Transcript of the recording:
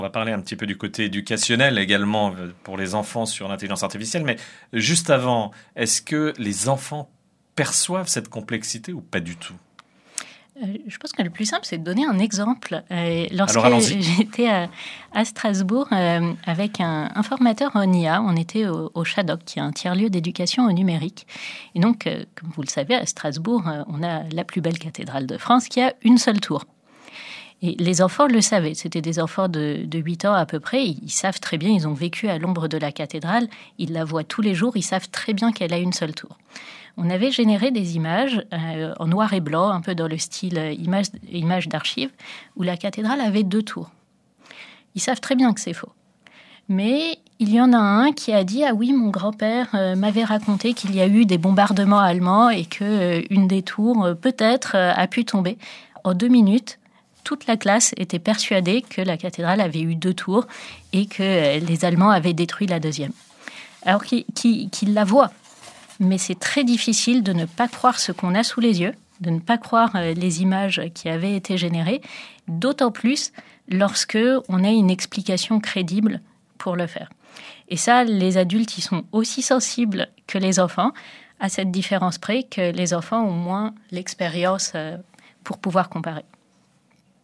On va parler un petit peu du côté éducationnel également pour les enfants sur l'intelligence artificielle, mais juste avant, est-ce que les enfants perçoivent cette complexité ou pas du tout ? Je pense que le plus simple, c'est de donner un exemple. Alors, allons-y. J'étais à Strasbourg avec un formateur en IA, on était au Shadocks, qui est un tiers-lieu d'éducation au numérique. Et donc, comme vous le savez, à Strasbourg, on a la plus belle cathédrale de France qui a une seule tour. Et les enfants le savaient, c'était des enfants de 8 ans à peu près, ils savent très bien, ils ont vécu à l'ombre de la cathédrale, ils la voient tous les jours, ils savent très bien qu'elle a une seule tour. On avait généré des images en noir et blanc, un peu dans le style image d'archives, où la cathédrale avait 2 tours. Ils savent très bien que c'est faux. Mais il y en a un qui a dit « Ah oui, mon grand-père m'avait raconté qu'il y a eu des bombardements allemands et qu'une des tours, peut-être, a pu tomber. » En 2 minutes, toute la classe était persuadée que la cathédrale avait eu 2 tours et que les Allemands avaient détruit la deuxième. Alors qu'ils la voient. Mais c'est très difficile de ne pas croire ce qu'on a sous les yeux, de ne pas croire les images qui avaient été générées, d'autant plus lorsque on a une explication crédible pour le faire. Et ça, les adultes, ils sont aussi sensibles que les enfants, à cette différence près que les enfants ont moins l'expérience pour pouvoir comparer.